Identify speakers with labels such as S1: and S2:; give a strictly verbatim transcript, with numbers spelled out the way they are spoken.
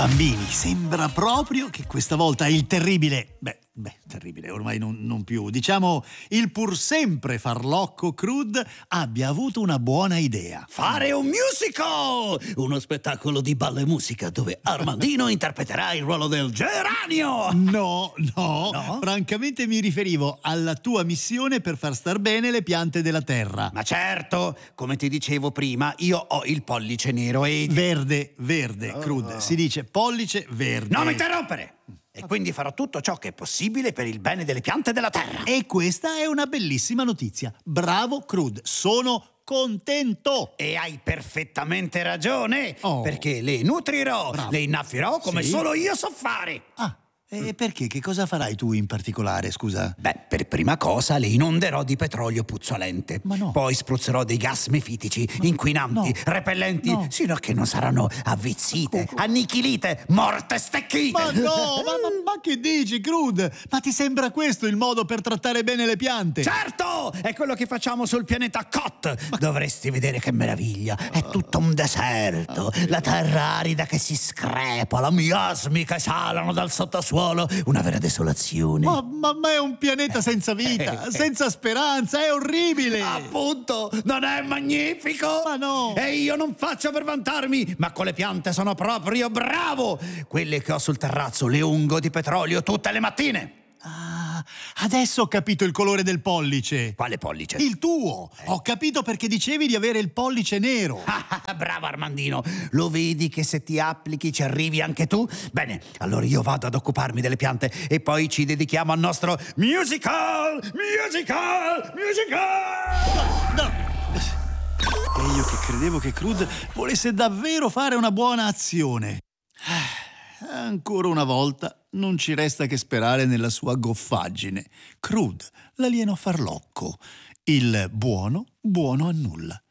S1: Bambini, sembra proprio che questa volta il terribile, beh, beh, terribile, ormai non, non più, diciamo il pur sempre farlocco Crud abbia avuto una buona idea.
S2: Fare un musical! Uno spettacolo di ballo e musica dove Armandino interpreterà il ruolo del geranio!
S1: No, no,
S2: No?
S1: francamente mi riferivo alla tua missione per far star bene le piante della terra.
S2: Ma certo, come ti dicevo prima, io ho il pollice nero e...
S1: Verde, verde, Crud, si dice pollice verde.
S2: Non mi interrompere! E quindi farò tutto ciò che è possibile per il bene delle piante della terra.
S1: E questa è una bellissima notizia. Bravo Crud, sono contento.
S2: E hai perfettamente ragione,
S1: Oh.
S2: perché le nutrirò,
S1: Bravo.
S2: le innaffierò come
S1: Sì?
S2: solo io so fare.
S1: Ah, e perché? Che cosa farai tu in particolare, scusa?
S2: Beh, per prima cosa le inonderò di petrolio puzzolente.
S1: Ma no.
S2: Poi spruzzerò dei gas mefitici, inquinanti,
S1: no.
S2: repellenti,
S1: No.
S2: sino a che non saranno avvizzite, annichilite, morte, stecchite.
S1: Ma no, ma, ma- ma che dici, Crud? Ma ti sembra questo il modo per trattare bene le piante?
S2: Certo! È quello che facciamo sul pianeta Kot. Dovresti vedere che meraviglia. È tutto un deserto. La terra arida che si screpola, miasmi che salano dal sottosuolo. Una vera desolazione.
S1: Ma, ma- ma è un pianeta senza vita, senza speranza, è orribile!
S2: Appunto, non è magnifico?
S1: Ma no!
S2: E io non faccio per vantarmi, ma con le piante sono proprio bravo. Quelle che ho sul terrazzo le ungo di petrolio tutte le mattine.
S1: Ah, adesso ho capito il colore del pollice.
S2: Quale pollice?
S1: Il tuo! Ho capito perché dicevi di avere il pollice nero.
S2: Ah, bravo Armandino, lo vedi che se ti applichi ci arrivi anche tu? Bene, allora io vado ad occuparmi delle piante e poi ci dedichiamo al nostro musical, musical, musical!
S1: No! E io che credevo che Crud volesse davvero fare una buona azione. Ah, ancora una volta non ci resta che sperare nella sua goffaggine. Crud, l'alieno farlocco. Il buono, buono a nulla.